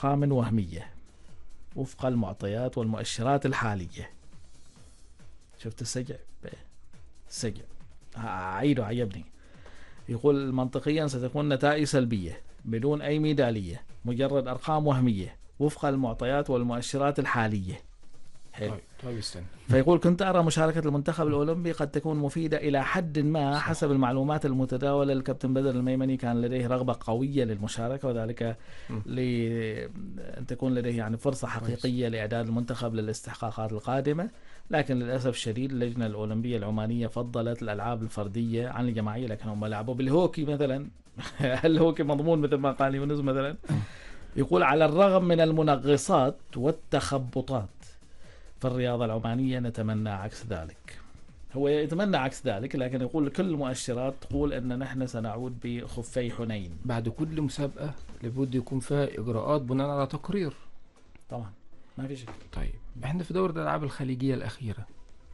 أرقام وهمية وفق المعطيات والمؤشرات الحالية. شفت السجع؟ السجع عيده عجبني. يقول منطقيا ستكون نتائج سلبية بدون أي ميدالية، مجرد أرقام وهمية وفق المعطيات والمؤشرات الحالية. طيب استنى. فيقول كنت أرى مشاركة المنتخب الأولمبي قد تكون مفيدة إلى حد ما حسب المعلومات المتداولة. الكابتن بدر الميمني كان لديه رغبة قوية للمشاركة، وذلك لأن تكون لديه يعني فرصة حقيقية لإعداد المنتخب للاستحقاقات القادمة. لكن للأسف الشديد اللجنة الأولمبية العمانية فضلت الألعاب الفردية عن الجماعية، لكن هم لعبوا بالهوكي مثلا. هل الهوكي مضمون مثل ما قال يونس مثلا؟ يقول على الرغم من المنغصات والتخبطات فالرياضة العمانية نتمنى عكس ذلك. هو يتمنى عكس ذلك، لكن يقول كل المؤشرات تقول أن نحن سنعود بخفي حنين. بعد كل مسابقة لابد يكون فيها إجراءات بناء على تقرير. طبعا ما في شيء. طيب احنا في دورة الألعاب الخليجية الأخيرة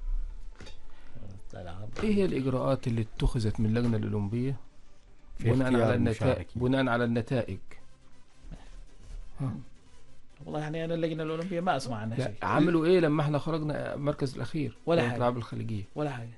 ايه هي الإجراءات اللي اتخذت من اللجنة الأولمبية بناء على النتائج؟ والله يعني أنا اللجنة الأولمبية ما أسمع عنها شيء. عملوا إيه لما إحنا خرجنا المركز الأخير ولا حاجة. الألعاب الخليجية ولا حاجة.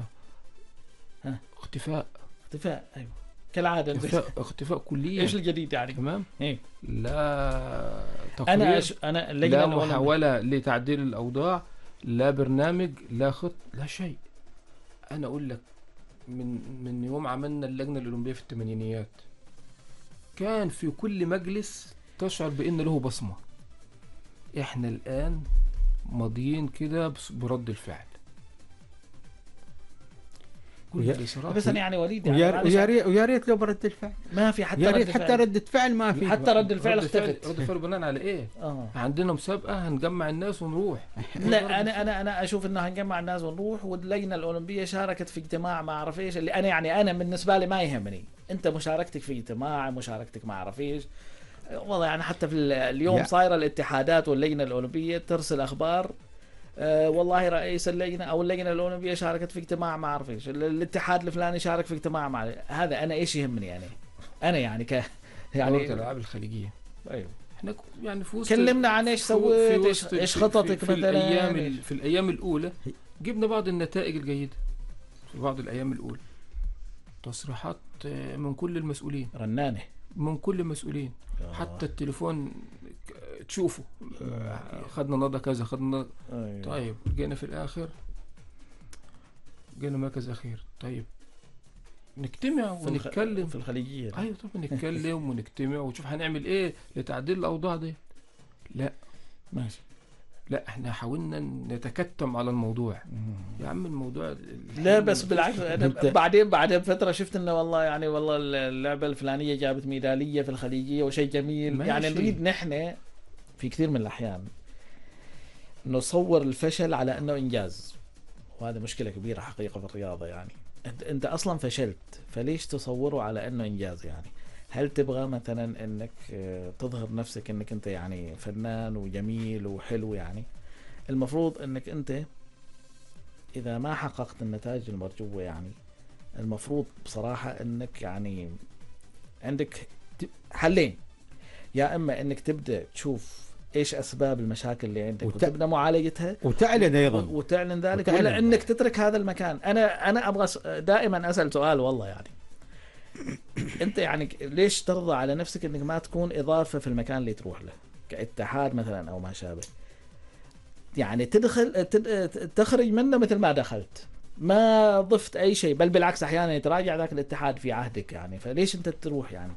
اختفاء. أيوة كالعادة. اختفاء كليا. إيش الجديد يعني؟ تمام. إيه؟ لا تقرير. أنا اللجنة لا محاولة لتعديل الأوضاع، لا برنامج، لا خط، لا شيء. أنا أقول لك من يوم عملنا اللجنة الأولمبية في الثمانينيات كان في كل مجلس تشعر بأن له بصمة. إحنا الآن ماضيين كده برد الفعل. بس أنا يعني وليد يعني ويا ريت لو برد الفعل ما في حتى يا ريت حتى ردة فعل ما في. حتى رد الفعل اختفت. رد الفعل بناء على إيه؟ عندنا مسابقة هنجمع الناس ونروح. لا أنا أشوف إنه هنجمع الناس ونروح، واللجنة الأولمبية شاركت في اجتماع ما أعرف إيش اللي أنا بالنسبة لي ما يهمني. أنت مشاركتك في اجتماع، مشاركتك ما أعرف إيش. والله يعني حتى في اليوم صايرة الاتحادات واللجنة الأولمبية ترسل أخبار والله رئيس اللجنة أو اللجنة الأولمبية شاركت في اجتماع ما أعرف إيش، الاتحاد الفلاني شارك في اجتماع مع هذا. أنا إيش يهمني يعني؟ أنا يعني يعني الألعاب الخليجية. أيوه إحنا يعني في وسط كلمنا عن إيش سويت، إيش خططك في مثلا. في الأيام الأولى جبنا بعض النتائج الجيدة. في بعض الأيام الأولى تصريحات من كل المسؤولين، رنانة من كل المسؤولين. حتى التليفون تشوفوا خدنا نضا كذا خدنا. طيب جينا في الآخر جينا مركز أخير. طيب نجتمع ونتكلم في الخليجية. أيوة طب نتكلم ونجتمع ونشوف هنعمل إيه لتعديل الأوضاع دي. لا ماشي. لا احنا حاولنا نتكتم على الموضوع. يا عم الموضوع لا بس بالعكس انا بعدين فتره شفت انه والله يعني والله اللعبه الفلانيه جابت ميداليه في الخليجيه وشيء جميل. ماشي. يعني نريد نحن في كثير من الاحيان نصور الفشل على انه انجاز، وهذا مشكله كبيره حقيقه في الرياضه. يعني انت اصلا فشلت، فليش تصوره على انه انجاز؟ يعني هل تبغى مثلا انك تظهر نفسك انك انت يعني فنان وجميل وحلو؟ يعني المفروض انك انت اذا ما حققت النتائج المرجوة يعني المفروض بصراحة انك يعني عندك حلين. يا اما انك تبدأ تشوف ايش اسباب المشاكل اللي عندك وتبدأ معالجتها وتعلن ايضا وتعلن ذلك، ولا انك تترك هذا المكان. انا ابغى دائما اسأل سؤال والله يعني انت يعني ليش ترضى على نفسك انك ما تكون اضافة في المكان اللي تروح له كاتحاد مثلا او ما شابه؟ يعني تخرج منه مثل ما دخلت، ما ضفت اي شيء، بل بالعكس احيانا يتراجع ذاك الاتحاد في عهدك. يعني فليش انت تروح؟ يعني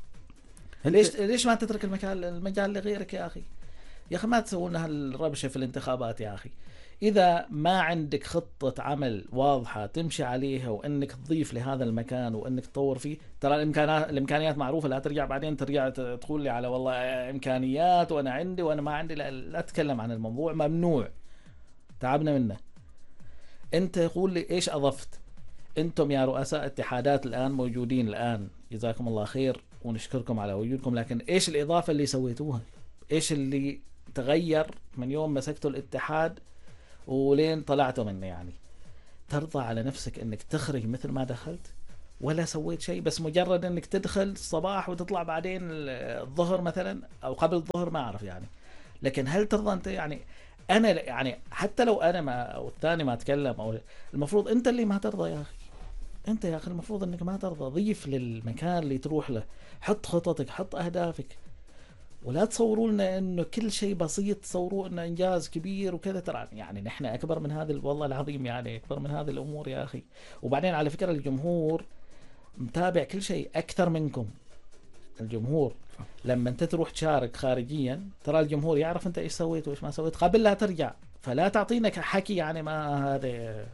ليش ما تترك المجال لغيرك يا اخي؟ يا اخي ما تسوون هالربشه في الانتخابات يا اخي. إذا ما عندك خطة عمل واضحة تمشي عليها وإنك تضيف لهذا المكان وإنك تطور فيه، ترى الإمكانيات معروفة. لا ترجع بعدين ترجع تقول لي على والله إمكانيات وأنا عندي وأنا ما عندي. لا تتكلم عن الموضوع، ممنوع، تعبنا منه. أنت يقول لي إيش أضفت؟ أنتم يا رؤساء اتحادات الآن موجودين الآن، جزاكم الله خير ونشكركم على وجودكم، لكن إيش الإضافة اللي سويتوها؟ إيش اللي تغير من يوم مسكتوا الاتحاد ولين طلعتوا منه؟ يعني ترضى على نفسك انك تخرج مثل ما دخلت ولا سويت شيء، بس مجرد انك تدخل الصباح وتطلع بعدين الظهر مثلا او قبل الظهر ما اعرف يعني. لكن هل ترضى انت يعني؟ انا يعني حتى لو انا ما او الثاني ما اتكلم او المفروض انت اللي ما ترضى يا اخي. انت يا اخي المفروض انك ما ترضى. ضيف للمكان اللي تروح له، حط خططك، حط اهدافك، ولا تصوروا لنا انه كل شيء بسيط تصوروا انه انجاز كبير وكذا. ترى يعني نحن اكبر من هذا والله العظيم، يعني اكبر من هذه الامور يا اخي. وبعدين على فكرة الجمهور متابع كل شيء اكثر منكم. الجمهور لما انت تروح تشارك خارجيا ترى الجمهور يعرف انت ايش سويت وايش ما سويت قبل لا ترجع. فلا تعطينا حكي يعني ما هذا.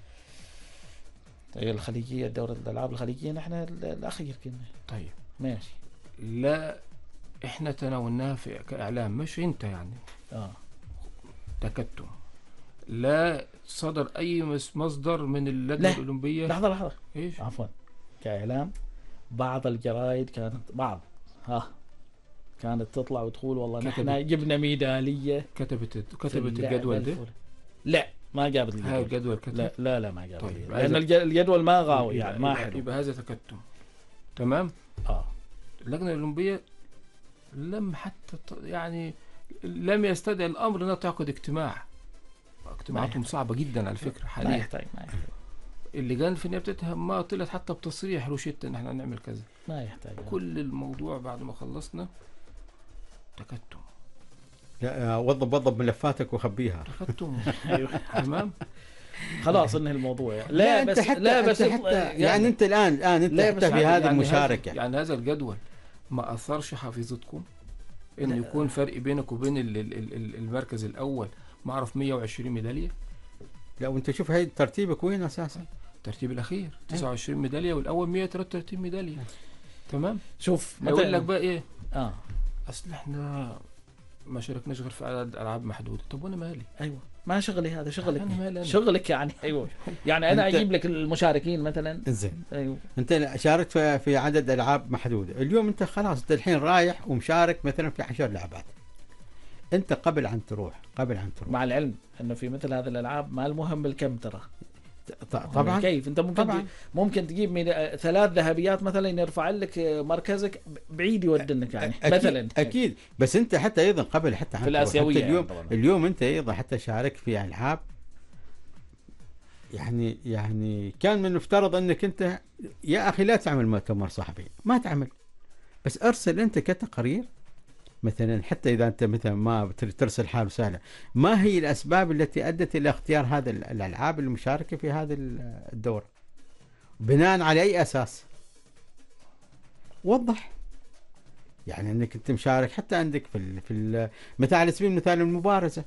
طيب الخليجية، دورة الالعاب الخليجية نحن الاخير كنا. طيب ماشي. لا احنا تناولناها في كاعلام، مش انت يعني تكتم. لا صدر اي مصدر من اللجنه لا. الاولمبيه. لحظة ايش؟ عفوا. كاعلام بعض الجرايد كانت كانت تطلع وتقول والله نحن جبنا ميدالية. كتبت الجدول ده؟ لا ما جابت الجدول. هاي الجدول كتب؟ لا ما جابت. طيب. لأن الجدول ما غاوي يعني ما حلو. يبقى هذا تكتم. تمام. اللجنة الأولمبية لم حتى يعني لم يستدعي الأمر أنها تعقد اجتماعاتهم صعبة جدا على فكرة حاليا. ما يحتاج. اللجان الفنية بتتهم ما طلعت حتى بتصريح روشيتا ان احنا هنعمل كذا. ما يحتاج. كل الموضوع بعد ما خلصنا تكتم. لا وضب ملفاتك وخبيها. تكتم. تمام. خلاص انهي الموضوع يعني. لا بس حتى يعني انت الان انت حتى في هذه المشاركة يعني هذا الجدول ما اثرش حافظتكم انه يكون فرق بينك وبين المركز الاول ما اعرف 120 ميدالية؟ لا وانت شوف هاي ترتيبك وين اساسا؟ الترتيب الاخير 29 ميداليه والاول 133 ميداليه. تمام. شوف يقول لك بقى ايه؟ اصل احنا ما شاركناش غير في عدد العاب محدوده. طب وانا مالي؟ ايوه ما شغلي هذا شغلك. أنا. شغلك يعني. ايوه يعني انا اجيب لك المشاركين مثلا. زين. ايوه انت شاركت في عدد العاب محدوده، اليوم انت خلاص انت الحين رايح ومشارك مثلا في 10 لعبات. انت قبل عن تروح مع العلم انه في مثل هذه الالعاب ما المهم الكم ترى. طبعا كيف انت ممكن تجيب 3 ذهبيات مثلا يرفع لك مركزك بعيد يودنك يعني أكيد مثلا. اكيد بس انت حتى ايضا قبل حتى في الاسيويه اليوم انت ايضا حتى شارك في العاب يعني كان من المفترض انك انت يا اخي لا تعمل مؤتمر صحفي، ما تعمل، بس ارسل انت كتقرير مثلا. حتى إذا أنت مثلا ما ترسل حال سهلة، ما هي الأسباب التي أدت إلى اختيار هذه الألعاب المشاركة في هذه الدورة؟ بناء على أي أساس؟ وضح. يعني أنك أنت مشارك حتى عندك في مثلا على سبيل المثال المبارزة.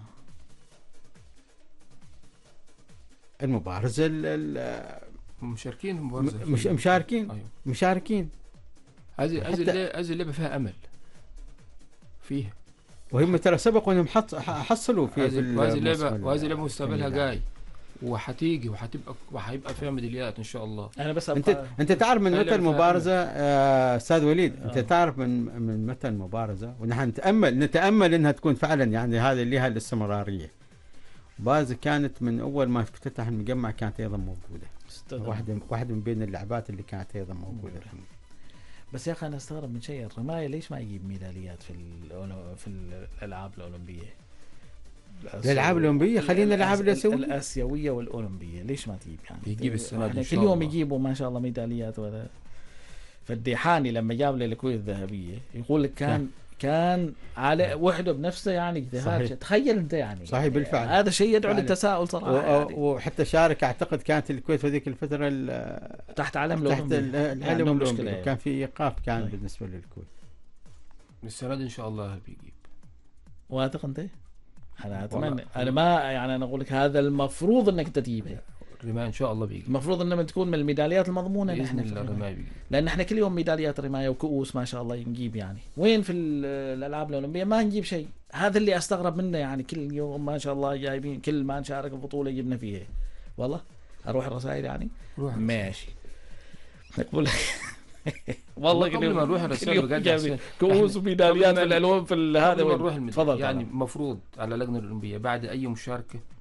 مشاركين مشاركين. هذه اللعبة فيها أمل فيها، وهم ترى سبقوا انهم حصلوا في هذه اللعبه مستقبلها جاي وهتيجي وهيبقى فيها ميداليات ان شاء الله. انا بس انت تعرف من متى المبارزه استاذ وليد؟ انت تعرف من متى المبارزه، ونحن نتامل انها تكون فعلا يعني هذه اللي لها الاستمراريه. المبارزه كانت من اول ما افتتح المجمع كانت ايضا موجوده، واحده من بين اللعبات اللي كانت ايضا موجوده. بس يا اخي انا استغرب من شيء، الرماية ليش ما يجيب ميداليات في الالعاب الاولمبيه؟ الالعاب الاولمبيه خلينا الالعاب الاسيويه والاولمبيه ليش ما تجيب يعني؟ يجيب السنه دي كل يوم يجيبوا ما شاء الله ميداليات. ولا فالديحاني لما جاب لي الكويت الذهبيه يقول لك كان على وحده بنفسه يعني اجتهاد. تخيل انت يعني. صحيح بالفعل. هذا شيء يدعو للتساؤل صراحه يعني. وحتى شارك اعتقد كانت الكويت في ذيك الفتره تحت علم الأولمبي كان في ايقاف كان بالنسبه للكويت. السنه دي ان شاء الله بيجيب. واثق انت؟ انا اتمنى. انا ما يعني انا اقول لك هذا المفروض انك تجيبها. الرماية ان شاء الله بيجي. المفروض انها تكون من الميداليات المضمونه باذن الله. الرماية بيجي لان احنا كل يوم ميداليات رمايه وكؤوس ما شاء الله نجيب يعني. وين في الالعاب الاولمبيه ما نجيب شيء. هذا اللي استغرب منه يعني. كل يوم ما شاء الله جايبين، كل ما نشارك ببطوله جبنا فيها. والله اروح الرسائل يعني ماشي اقول والله قبل ما نروح الرسائل بجد كؤوس وميداليات في الالوان في هذا. تفضل. يعني المفروض على اللجنه الاولمبيه بعد اي مشاركه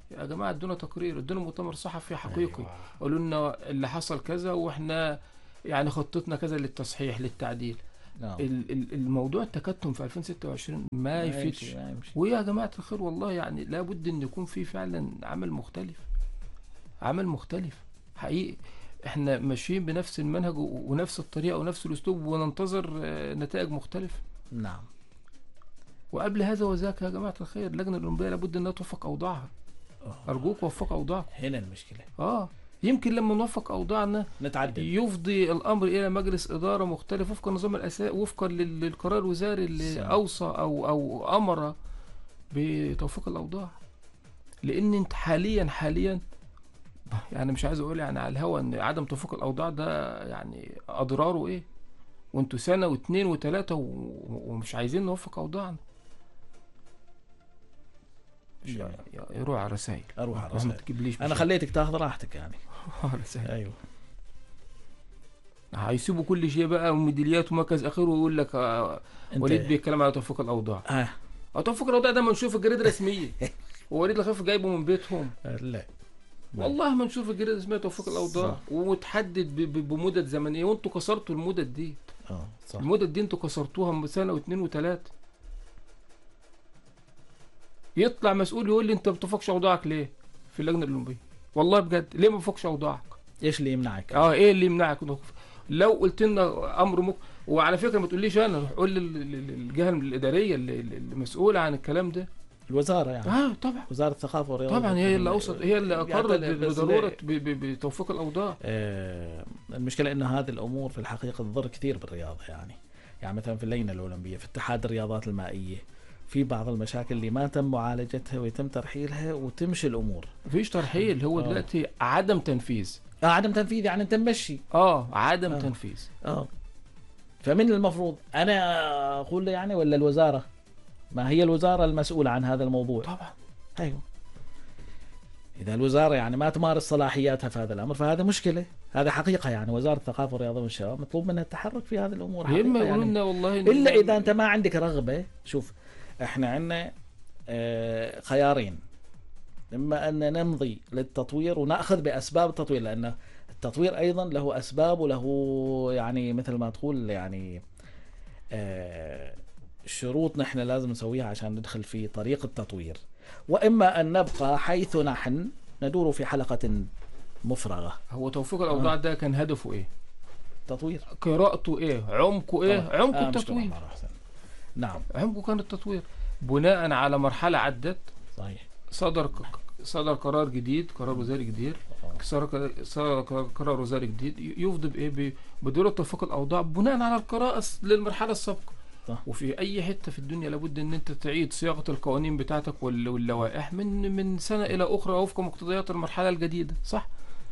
يا جماعه ادونا تقرير، ادونا مؤتمر صحفي حقيقي، أيوة. قالوا لنا اللي حصل كذا واحنا يعني خطتنا كذا للتصحيح للتعديل. نعم. الموضوع التكتم في 2026 ما يفيدش. ما يمشي. ويا جماعه الخير والله يعني لابد ان يكون في فعلا عمل مختلف، عمل مختلف حقيقي. احنا ماشيين بنفس المنهج ونفس الطريقه ونفس الاسلوب وننتظر نتائج مختلفه. نعم. وقبل هذا وذاك يا جماعه الخير اللجنه الاولمبيه لابد انها توفق اوضاعها. ارجوك وفق اوضاعكم. هنا المشكله. يمكن لما نوفق اوضاعنا نتعدل. يفضي الامر الى مجلس اداره مختلف وفقا لنظام الاساء، وفقا للقرار الوزاري اللي اوصى او امر بتوفيق الاوضاع. لان انت حاليا يعني مش عايز اقول يعني على الهوا ان عدم توفيق الاوضاع ده يعني اضراره ايه، وانتوا سنه واثنين وثلاثه ومش عايزين نوفق اوضاعنا. روح على رسائل، اروح على ما رسائل. تجيبليش انا خليتك تاخذ راحتك يعني. رسائل. ايوه. هيسيبوا كل شيء بقى وميداليات ومركز اخره ويقول لك وليد بيتكلم على توفيق الاوضاع. توفيق الاوضاع ده منشور في الجريده الرسميه. ووليد الخفيف جايبه من بيتهم. لا والله منشور في الجريده الرسميه توفيق الاوضاع، ومتحدد بمدد زمنيه، وانتوا كسرتوا المدد دي. صح. المدد دي انتوا كسرتوها سنه واثنين وثلاثه. يطلع مسؤول يقول لي انت ما بتوفقش اوضاعك ليه في اللجنه الاولمبيه؟ والله بجد ليه ما بتوفقش اوضاعك؟ ايش اللي يمنعك؟ ايه اللي يمنعك؟ لو قلت لنا امر وعلى فكره ما تقوليش انا، قول للجهه الاداريه اللي مسؤوله عن الكلام ده. الوزاره يعني. طبعا وزاره الثقافه والرياضه. طبعا هي اللي اوصت، هي اللي اقرت بضروره بتوفيق الاوضاع. المشكله ان هذه الامور في الحقيقه تضر كثير بالرياضه يعني مثلا في اللجنه الاولمبيه، في اتحاد الرياضات المائيه، في بعض المشاكل اللي ما تم معالجتها ويتم ترحيلها وتمشي الامور. مفيش ترحيل، هو دلوقتي عدم تنفيذ. عدم تنفيذ يعني انت ممشي. عدم تنفيذ. فمن المفروض انا اقول يعني ولا الوزاره؟ ما هي الوزاره المسؤوله عن هذا الموضوع طبعا. ايوه. اذا الوزاره يعني ما تمارس صلاحياتها في هذا الامر فهذا مشكله، هذا حقيقه يعني. وزاره الثقافه والرياضه والشباب مطلوب منها التحرك في هذه الامور حقيقه يعني. والله الا اذا انت ما عندك رغبه. شوف احنا عندنا خيارين، اما ان نمضي للتطوير وناخذ باسباب التطوير، لان التطوير ايضا له اسباب وله يعني مثل ما تقول يعني شروط نحن لازم نسويها عشان ندخل في طريق التطوير. واما ان نبقى حيث نحن ندور في حلقة مفرغة. هو توفيق الاوضاع ده كان هدفه ايه؟ تطوير. قراءته ايه؟ عمقه ايه؟ عمقه التطوير. نعم. عمقه كان التطوير بناء على مرحلة عدت. صحيح. صدر قرار جديد، قرار وزاري جديد، صدر قرار وزاري جديد يفضي بايه؟ بدور توفيق الاوضاع بناء على القراءة للمرحلة السابقة. وفي اي حته في الدنيا لابد ان انت تعيد صياغه القوانين بتاعتك واللوائح من سنه الى اخرى وفق مقتضيات المرحله الجديده. صح.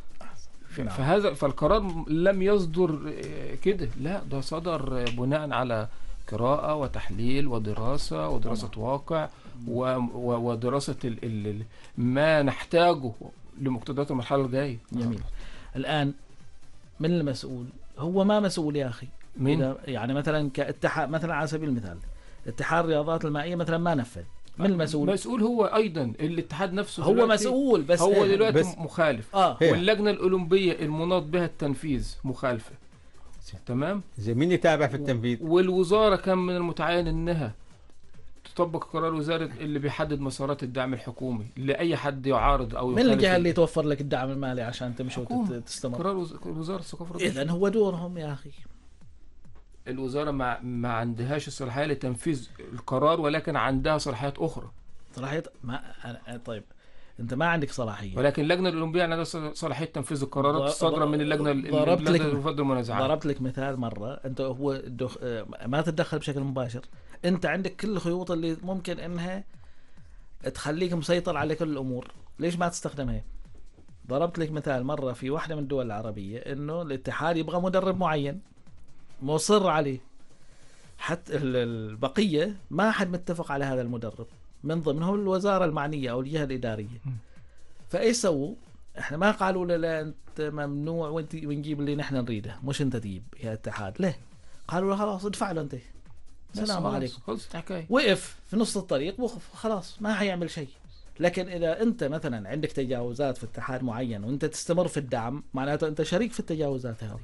فالقرار لم يصدر كده، لا ده صدر بناء على قراءه وتحليل ودراسه واقع ودراسه ما نحتاجه لمقتضيات المرحله الجايه. جميل. الان من المسؤول؟ هو ما مسؤول يا اخي. يعني مثلا كاتحاد، مثلا على سبيل المثال اتحاد الرياضات المائيه مثلا ما نفذ، من المسؤول؟ مسؤول هو ايضا الاتحاد نفسه. هو مسؤول بس هو دلوقتي مخالف. واللجنه الاولمبيه المناط بها التنفيذ مخالفه. تمام. زي مين يتابع في التنفيذ؟ والوزاره كان من المتعين انها تطبق قرار وزاره اللي بيحدد مسارات الدعم الحكومي لاي حد يعارض او من الجهه اللي توفر لك الدعم المالي عشان تمشي وتستمر. قرار وزاره الثقافه. اذا هو دورهم يا اخي. الوزاره ما عندهاش الصلاحيه لتنفيذ القرار، ولكن عندها صلاحيات اخرى. صلاحيات طيب انت ما عندك صلاحيه، ولكن اللجنه الاولمبيه عندها صلاحيه تنفيذ القرارات الصادره من اللجنه المنازعات. ضربت لك مثال مره. انت هو ما تتدخل بشكل مباشر، انت عندك كل الخيوط اللي ممكن انها تخليك مسيطر على كل الامور، ليش ما تستخدمها؟ ضربت لك مثال مره في واحده من الدول العربيه انه الاتحاد يبغى مدرب معين مصر عليه، حتى البقيه ما حد متفق على هذا المدرب من ضمنهم الوزاره المعنيه او الجهه الاداريه. فايش سووا؟ احنا ما قالوا لا انت ممنوع ونجيب اللي نحن نريده، مش انت تجيب يا اتحاد. ليه؟ قالوا له خلاص ادفع له انت، السلام عليكم. خلصت الحكايه. وقف في نص الطريق وخلاص ما حيعمل شيء. لكن اذا انت مثلا عندك تجاوزات في اتحاد معين وانت تستمر في الدعم، معناته انت شريك في التجاوزات هذه.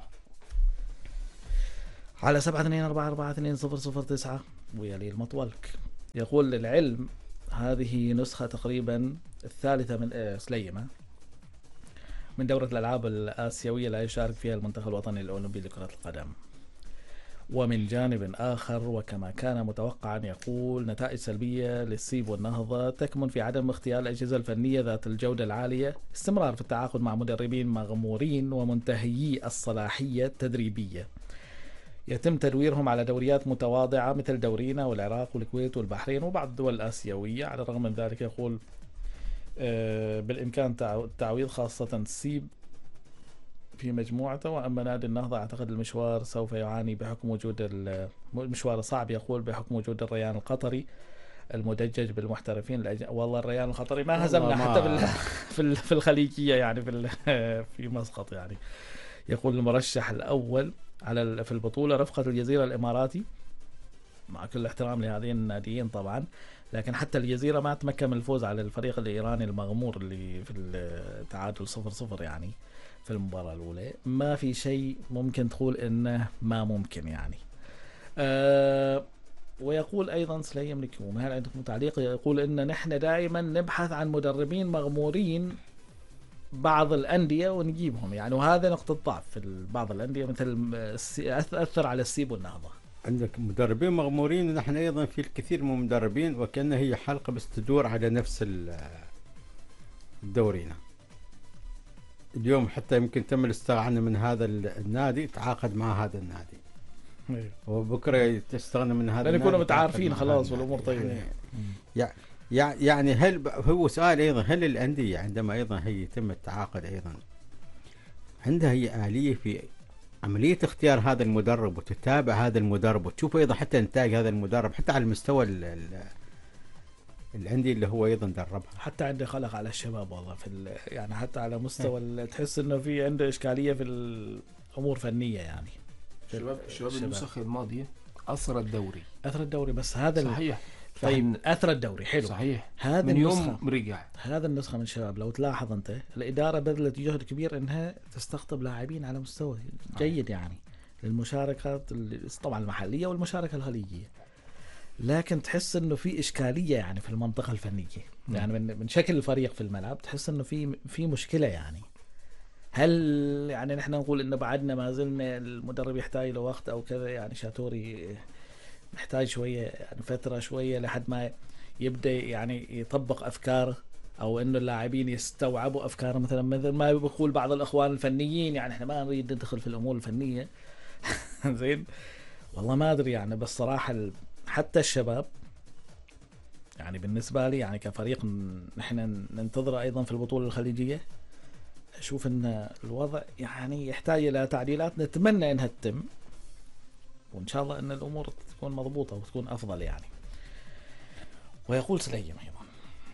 على 72442009 ويلي المطولك يقول للعلم هذه نسخة تقريبا الثالثة من سليمة من دورة الألعاب الآسيوية لا يشارك فيها المنتخب الوطني الأولمبي لكرة القدم. ومن جانب آخر وكما كان متوقعا يقول نتائج سلبية للسيب والنهضة تكمن في عدم اختيار الأجهزة الفنية ذات الجودة العالية، استمرار في التعاقد مع مدربين مغمورين ومنتهيي الصلاحية التدريبية يتم تدويرهم على دوريات متواضعة مثل دورينا والعراق والكويت والبحرين وبعض الدول الآسيوية. على الرغم من ذلك يقول بالإمكان التعويض خاصة السيب في مجموعته، وأما نادي النهضة أعتقد المشوار سوف يعاني بحكم وجود المشوار صعب، يقول بحكم وجود الريان القطري المدجج بالمحترفين والله الريان القطري ما هزمنا حتى في الخليجية يعني في مسقط يعني. يقول المرشح الأول في البطولة رفقة الجزيرة الإماراتي، مع كل احترام لهذين الناديين طبعا، لكن حتى الجزيرة ما تمكن من الفوز على الفريق الإيراني المغمور اللي في التعادل 0-0 يعني في المباراة الأولى. ما في شيء ممكن تقول إنه ما ممكن يعني. ويقول أيضا سليم نكوم، هل عندكم تعليق؟ يقول إن نحن دائما نبحث عن مدربين مغمورين بعض الأندية ونجيبهم يعني، وهذا نقطة ضعف في بعض الأندية مثل أثر على السيب والنهضة. عندك مدربين مغمورين، ونحن أيضا في الكثير من المدربين وكأنها هي حلقة بس تدور على نفس الدورينا. اليوم حتى يمكن تم الاستغناء من هذا النادي، تعاقد مع هذا النادي وبكرة تستغنى من هذا لأن يكونوا متعارفين خلاص والأمور طيبة يعني هل هو سؤال أيضا، هل الأندية عندما أيضا هي يتم التعاقد أيضا عندها هي آلية في عملية اختيار هذا المدرب وتتابع هذا المدرب وتشوف أيضا حتى إنتاج هذا المدرب حتى على المستوى الأندية اللي هو أيضا دربها، حتى عنده خلق على الشباب والله يعني حتى على مستوى تحس إنه في عنده إشكالية في الأمور فنية يعني. الشباب النسخ الماضية أثر الدوري بس هذا صحيح. طيب أثر الدوري حلو صحيح. هذا من يوم رجع هذا النسخة من الشباب لو تلاحظ أنت الإدارة بذلت جهد كبير إنها تستقطب لاعبين على مستوى جيد يعني للمشاركات طبعا المحلية والمشاركة الخليجية، لكن تحس إنه في إشكالية يعني في المنطقة الفنية يعني من شكل الفريق في الملعب تحس إنه في مشكلة يعني. هل يعني نحن نقول إنه بعدنا ما زلنا المدرب يحتاج له وقت أو كذا يعني؟ شاتوري محتاج شوية يعني فترة شوية لحد ما يبدأ يعني يطبق أفكاره، أو إنه اللاعبين يستوعبوا أفكاره مثل ما بيقول بعض الأخوان الفنيين يعني إحنا ما نريد ندخل في الأمور الفنية زين والله ما أدري يعني. بس صراحة حتى الشباب يعني بالنسبة لي يعني كفريق نحن ننتظر أيضا في البطولة الخليجية، أشوف إن الوضع يعني يحتاج إلى تعديلات نتمنى إنها تتم، وإن شاء الله إن الأمور تكون مضبوطة وتكون أفضل يعني. ويقول سليم أيضا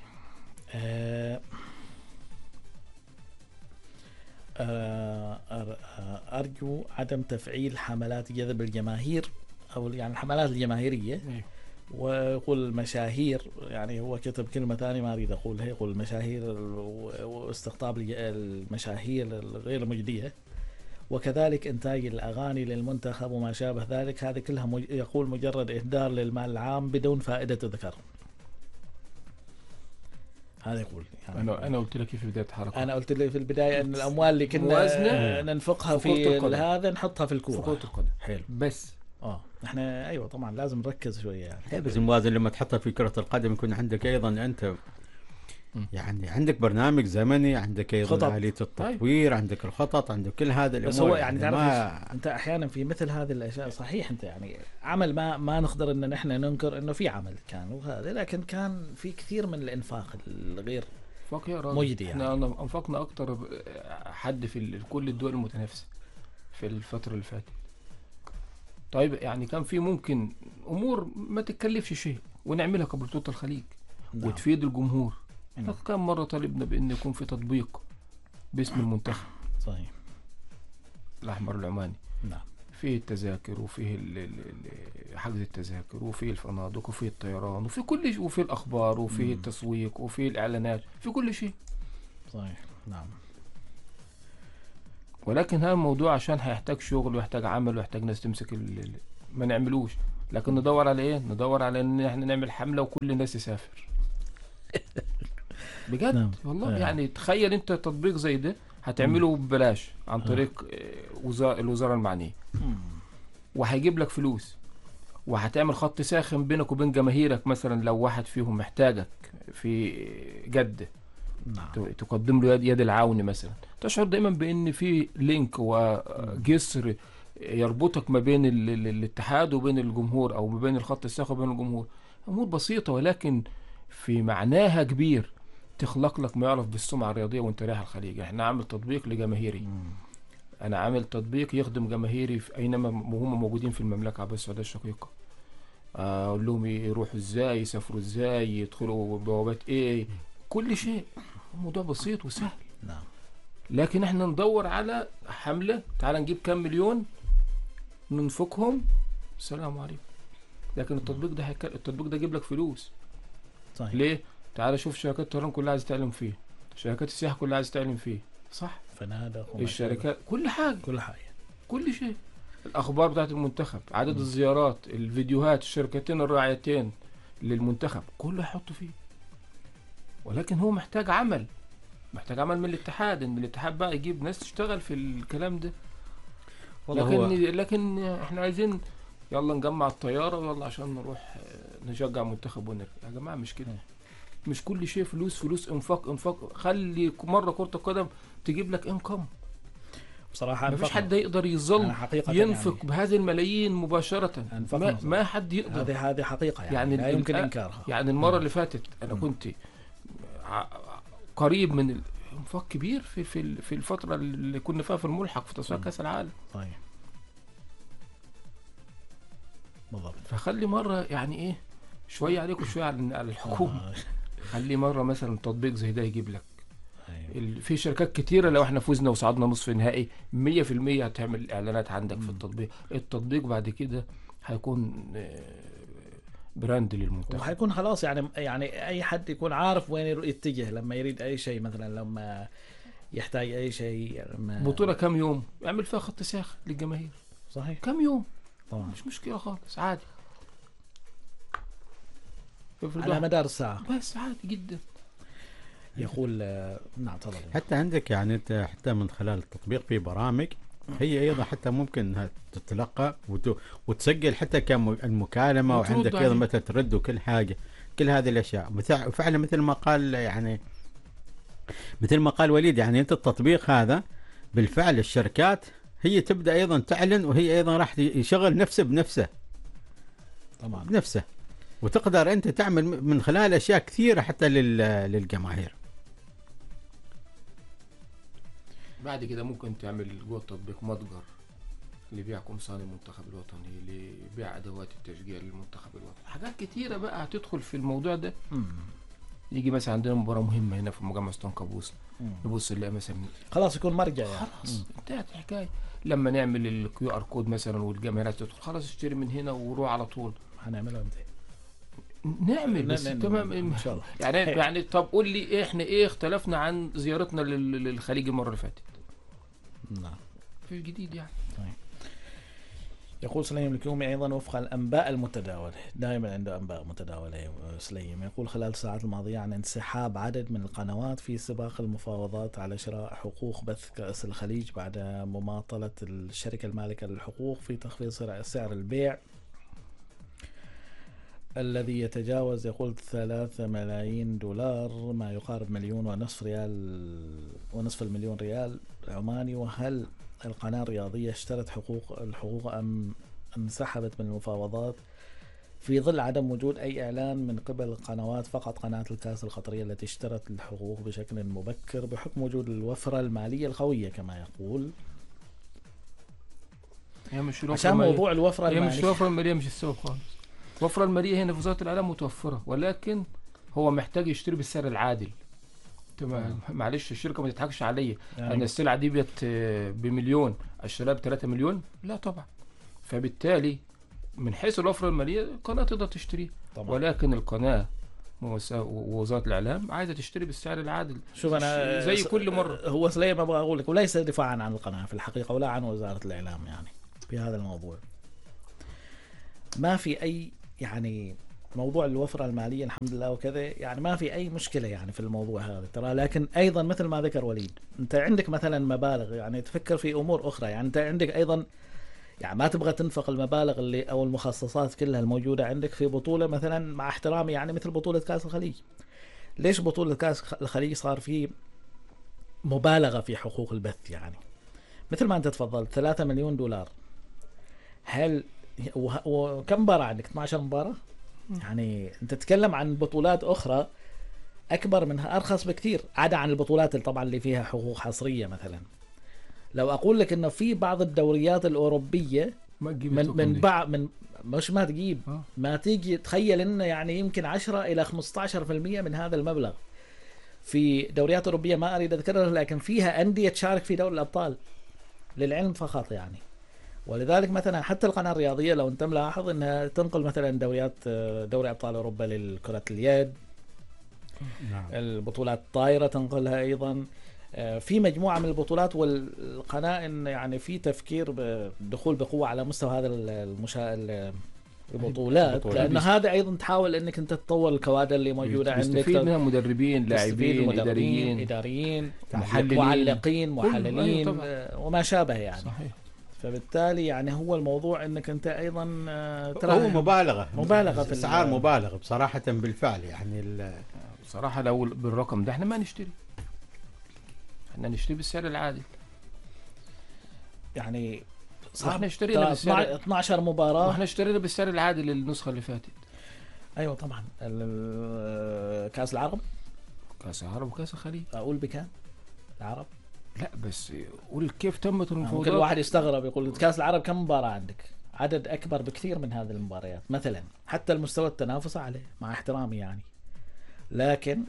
أرجو عدم تفعيل حملات جذب الجماهير أو يعني الحملات الجماهيرية. ويقول المشاهير يعني هو كتب كلمة ثانية ما أريد أقولها، يقول المشاهير واستقطاب المشاهير الغير مجدية، وكذلك إنتاج الأغاني للمنتخب وما شابه ذلك، هذه كلها يقول مجرد إهدار للمال العام بدون فائدة تذكر. هذا يقول يعني أنا قلت لك في بداية الحلقة، أنا قلت لك في البداية أن الأموال اللي كنا ننفقها في هذا نحطها في الكورة، في كرة القدم حلو بس احنا ايوه طبعا لازم نركز شويه يعني. بس الموازن لما تحطها في كرة القدم يكون عندك ايضا انت يعني عندك برنامج زمني، عندك ايضا آلية التطوير، عندك الخطط، عندك كل هذا الامور. بس هو يعني تعرف انت احيانا في مثل هذه الاشياء صحيح انت يعني عمل ما نقدر ان نحن ننكر انه في عمل كان وهذا، لكن كان في كثير من الانفاق الغير مجدي يعني. احنا انفقنا اكتر حد في كل الدول المتنافسة في الفترة اللي فاتت. طيب يعني كان في ممكن امور ما تتكلفش شيء ونعملها قبل بطولة الخليج وتفيد الجمهور. كم مرة طالبنا بان يكون في تطبيق باسم المنتخب صحيح الاحمر العماني فيه التذاكر، وفيه حجز التذاكر، وفيه الفنادق، وفيه الطيران، وفيه كل شيء، وفيه الأخبار، وفيه التسويق، وفيه الإعلانات، في كل شيء. صحيح. نعم. ولكن هذا الموضوع عشان هيحتاج شغل ويحتاج عمل ويحتاج ناس تمسك ما نعملوش. لكن ندور على ايه؟ ندور على ان احنا نعمل حملة وكل الناس تسافر. بجد. نعم. والله يعني تخيل انت تطبيق زي ده هتعمله ببلاش عن طريق الوزارة المعنية، وهيجيب لك فلوس، وهتعمل خط ساخن بينك وبين جماهيرك. مثلا لو واحد فيهم محتاجك في جدة، نعم. تقدم له يد العون مثلا، تشعر دايما بان في لينك وجسر يربطك ما بين الاتحاد وبين الجمهور، او ما بين الخط الساخن وبين الجمهور. امور بسيطة ولكن في معناها كبير، تخلق لك ما يعرف بالسمعة الرياضية وانت رايح الخليج. احنا عامل تطبيق لجماهيري، انا عامل تطبيق يخدم جماهيري في اينما هم موجودين في المملكة العربية السعودية الشقيقة. اقول لهم يروحوا ازاي، يسافروا ازاي، يدخلوا بوابات ايه، كل شيء. الموضوع بسيط وسهل. نعم. لكن احنا ندور على حملة، تعال نجيب كام مليون ننفقهم، السلام عليكم. لكن التطبيق ده يجيب لك فلوس. صحيح. ليه؟ تعال شوف شركات الطيران كلها عايزة تعلم فيه، شركات السياحة كلها عايزة تعلم فيه، صح؟ فنادق الشركات كل حاجة، كل شيء. الأخبار بتاعت المنتخب، عدد الزيارات، الفيديوهات، الشركتين الراعيتين للمنتخب، كله يحطوا فيه. ولكن هو محتاج عمل من الاتحاد، ان الاتحاد بقى يجيب ناس تشتغل في الكلام ده. لكن احنا عايزين يلا نجمع الطيارة ويلا عشان نروح نشجع منتخب ونرجع. يا جماعة مش كده، مش كل شيء فلوس انفاق. خلي مرة كرة القدم تجيب لك انكم. بصراحة مفيش حد يقدر يظل ينفق يعني بهذه الملايين مباشرة. ما حد يقدر. هذه حقيقة يعني لا يمكن إنكارها. يعني المرة اللي فاتت أنا كنت قريب من انفاق كبير في الفترة اللي كنا فيها في الملحق في تصفيات كأس العالم. صحيح. بالضبط. فخلي مرة يعني ايه، شوية عليك وشوية على الحكومة. خلي مرة مثلا تطبيق زي ده يجيب لك. في شركات كتيرة لو احنا فوزنا وصعدنا نصف نهائي 100% هتعمل اعلانات عندك في التطبيق بعد كده هيكون براند للمنتخب، وهيكون خلاص يعني اي حد يكون عارف وين يتجه لما يريد اي شيء. مثلا لما يحتاج اي شيء، بطولة كم يوم يعمل فيها خط ساخن للجماهير. صحيح. كم يوم طبعا. مش مشكلة خالص، عادي على مدار الساعة، بس عادي جدا. يقول نعم تفضل. حتى عندك يعني انت حتى من خلال التطبيق في برامج هي ايضا حتى ممكن انها تتلقى وتسجل حتى كمكالمه، وعندك ايضا متى ترد وكل حاجه، كل هذه الاشياء. فعلا مثل ما قال يعني مثل ما قال وليد، يعني انت التطبيق هذا بالفعل الشركات هي تبدا ايضا تعلن، وهي ايضا راح يشغل نفسه بنفسه طبعا بنفسه، وتقدر انت تعمل من خلال اشياء كثيره حتى للجماهير. بعد كده ممكن تعمل جوه التطبيق متجر لبيع قمصان المنتخب الوطني، لبيع ادوات التشجيع للمنتخب الوطني، حاجات كتيره بقى هتدخل في الموضوع ده. يجي مثلا عندنا مباراه مهمه هنا في مجمع سلطان قابوس، نبص نلاقي مثلا خلاص يكون مرجع يعني. خلاص انتهت الحكايه. لما نعمل الكيو ار كود مثلا والجماهير تدخل، خلاص اشتري من هنا وروح على طول. هنعملها امتى؟ نعمل بس تمام ان شاء الله. يعني طب قول لي احنا ايه اختلفنا عن زيارتنا للخليج المره اللي فاتت؟ نعم في جديد يعني. طيب. يقول سليم الكيومي أيضا وفق الأنباء المتداولة، دائما عنده أنباء متداولة سليم، يقول خلال الساعات الماضية عن انسحاب عدد من القنوات في سباق المفاوضات على شراء حقوق بث كأس الخليج بعد مماطلة الشركة المالكة للحقوق في تخفيض سعر البيع الذي يتجاوز يقول 3 ملايين دولار، ما يقارب 1.5 مليون ونصف المليون ريال عماني. وهل القناة الرياضية اشترت الحقوق أم انسحبت من المفاوضات في ظل عدم وجود أي إعلان من قبل القنوات؟ فقط قناة الكاس القطرية التي اشترت الحقوق بشكل مبكر بحكم وجود الوفرة المالية القوية كما يقول. عشان موضوع الوفرة المالية، مش الوفرة المالية مش السبب خالص. الوفرة المالية هنا في وزارة الإعلام متوفرة، ولكن هو محتاج يشتري بالسعر العادل. معلش الشركة ما تضحكش عليا، يعني أنا السلعة دي بمليون اشتريها ب3 مليون؟ لا طبعا. فبالتالي من حيث الوفرة المالية القناة تقدر تشتريه، طبعا. ولكن القناة ووزارة الإعلام عايزة تشتري بالسعر العادل. شوف أنا زي كل مرة. هو سليم ما أبغى أقول لك، وليس دفاعا عن القناة في الحقيقة ولا عن وزارة الإعلام يعني في هذا الموضوع. ما في أي يعني موضوع الوفرة المالية الحمد لله وكذا، يعني ما في أي مشكلة يعني في الموضوع هذا ترى. لكن أيضا مثل ما ذكر وليد، أنت عندك مثلا مبالغ يعني تفكر في أمور أخرى. يعني أنت عندك أيضا يعني ما تبغى تنفق المبالغ اللي أو المخصصات كلها الموجودة عندك في بطولة مثلا، مع احترامي يعني مثل بطولة كأس الخليج. ليش بطولة كأس الخليج صار فيه مبالغة في حقوق البث؟ يعني مثل ما أنت تفضلت 3 مليون دولار. هل وكم مباراة عندك؟ 12 مباراة. يعني أنت تتكلم عن بطولات أخرى أكبر منها، أرخص بكثير، عدا عن البطولات اللي طبعا اللي فيها حقوق حصرية. مثلا لو أقول لك إنه في بعض الدوريات الأوروبية من بعض من مش ما تجيب ما تيجي تخيل إنه يعني يمكن 10 إلى 15% من هذا المبلغ في دوريات أوروبية ما أريد أذكرها، لكن فيها أندية تشارك في دوري الأبطال للعلم فقط يعني. ولذلك مثلا حتى القناة الرياضية لو أنت ملاحظ أنها تنقل مثلا دوري أبطال أوروبا للكرة اليد، نعم. البطولات الطائرة تنقلها أيضا، في مجموعة من البطولات. والقناة إن يعني في تفكير بالدخول بقوة على مستوى هذا البطولات، لأن هذا أيضا تحاول إنك أنت تطور الكوادر اللي موجودة عندك، تستفيد منها مدربين، لاعبين، إداريين، محللين، معلقين، محللين، وما شابه يعني. صحيح. فبالتالي يعني هو الموضوع انك انت ايضا ترى هو مبالغه في اسعار مبالغه بصراحه بالفعل يعني. بصراحه لو بالرقم ده احنا ما نشتري، احنا نشتري بالسعر العادل يعني. احنا اشترينا بالسعر 12 مباراه واحنا اشترينا بالسعر العادل النسخه اللي فاتت. ايوه طبعا. كاس العرب وكاس الخليج اقول بكام العرب؟ لا بس قول كيف تمت المفاوضات. ممكن الواحد يستغرب يقول كاس العرب كم مباراة عندك؟ عدد أكبر بكثير من هذه المباريات مثلا، حتى المستوى التنافس عليه مع احترامي يعني. لكن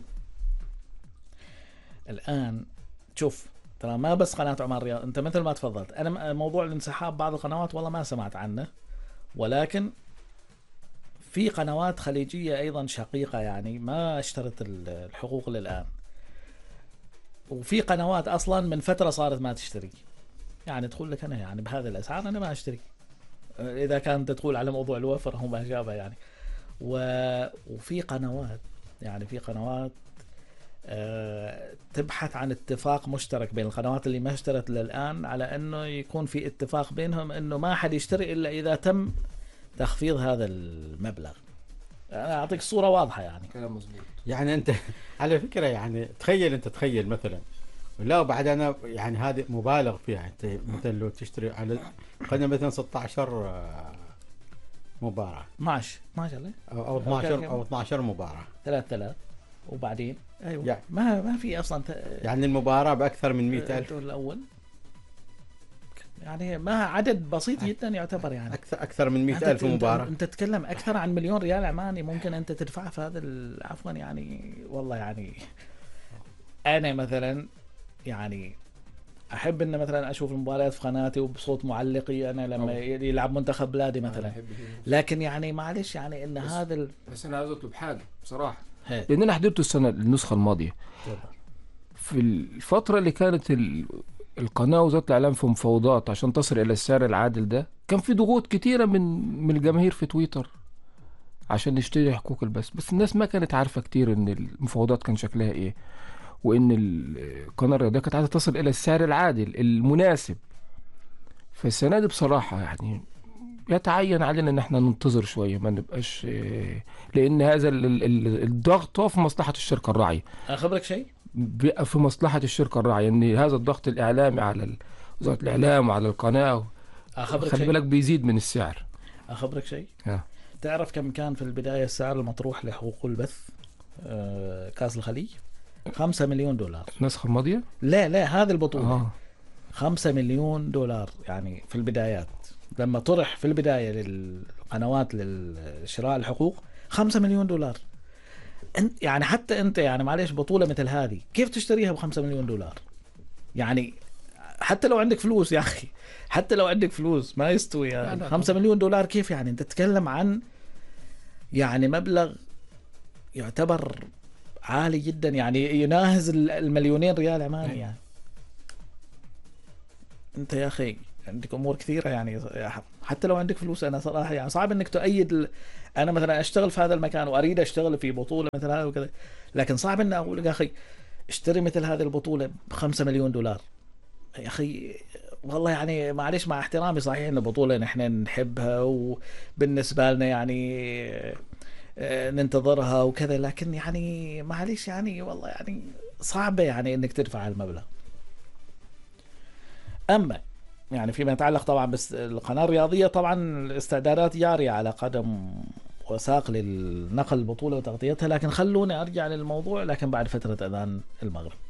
الآن شوف ترى ما بس قناة عمان رياض، أنت مثل ما تفضلت، أنا موضوع الانسحاب بعض القنوات والله ما سمعت عنه، ولكن في قنوات خليجية أيضا شقيقة يعني ما اشترت الحقوق للآن، وفي قنوات اصلا من فتره صارت ما تشتري. يعني تقول لك انا يعني بهذه الاسعار انا ما اشتري، اذا كانت تقول على موضوع الوفر هم ما شابه يعني. وفي قنوات يعني في قنوات تبحث عن اتفاق مشترك بين القنوات اللي ما اشترت للان، على انه يكون في اتفاق بينهم انه ما حد يشتري الا اذا تم تخفيض هذا المبلغ. انا اعطيك صوره واضحه يعني. كلام مظبوط. يعني انت على فكره يعني تخيل مثلا، لا بعد انا يعني هذه مبالغ فيها. انت مثلا لو تشتري على قناه مثلا 16 مباراه 12 او 12 مباراه 3000 وبعدين ايوه يعني ما في اصلا يعني المباراه باكثر من 100,000 الاول، يعني ما عدد بسيط جدا يعتبر يعني اكثر من 100,000 مباراه. انت تتكلم اكثر عن مليون ريال عماني ممكن انت تدفعه في هذا عفوا يعني. والله يعني انا مثلا يعني احب ان مثلا اشوف المباريات في قناتي وبصوت معلقي انا لما يلعب منتخب بلادي مثلا، لكن يعني معلش يعني ان هذا بس انا عايز اطلب حاجه بصراحه، لان انا حضرت النسخه الماضيه في الفتره اللي كانت القناه وزاره الاعلام في مفاوضات عشان تصل الى السعر العادل ده، كان في ضغوط كتيره من الجماهير في تويتر عشان نشتري حقوق البث، بس الناس ما كانت عارفه كتير ان المفاوضات كان شكلها ايه، وان القناه الرياضيه كانت عايزه تصل الى السعر العادل المناسب. فالسنه دي بصراحه يعني يتعين علينا ان احنا ننتظر شويه، ما نبقاش لان هذا الضغط هو في مصلحه الشركه الراعيه. اخبرك شيء بيبقى في مصلحه الشركه الراعيه ان هذا الضغط الاعلامي على وزاره الاعلام وعلى القناه خلي بالك بيزيد من السعر. اخبرك شيء تعرف كم كان في البدايه السعر المطروح لحقوق البث كاس الخليج؟ 5 مليون دولار النسخة الماضية؟ لا هذه البطولة 5 مليون دولار يعني في البدايات، لما طرح في البداية للقنوات للشراء الحقوق 5 مليون دولار. يعني حتى انت يعني معليش بطولة مثل هذه كيف تشتريها ب5 مليون دولار؟ يعني حتى لو عندك فلوس يا اخي، حتى لو عندك فلوس ما يستوي يعني. 5 مليون دولار كيف يعني؟ انت تتكلم عن يعني مبلغ يعتبر عالي جدا، يعني يناهز المليونين ريال عماني يعني. انت يا اخي عندك امور كثيره يعني، حتى لو عندك فلوس انا صراحه يعني صعب انك تؤيد انا مثلا اشتغل في هذا المكان واريد اشتغل في بطوله مثل هذا وكذا، لكن صعب ان اقول لك يا اخي اشتري مثل هذه البطوله ب5 مليون دولار يا اخي. والله يعني معلش مع احترامي، صحيح ان البطوله نحن نحبها وبالنسبه لنا يعني ننتظرها وكذا، لكن يعني معلش يعني والله يعني صعبه يعني انك تدفع المبلغ. اما يعني فيما يتعلق طبعا بس القناة الرياضية، طبعا الاستعدادات جارية على قدم وساق للنقل البطولة وتغطيتها، لكن خلوني أرجع للموضوع لكن بعد فترة أذان المغرب.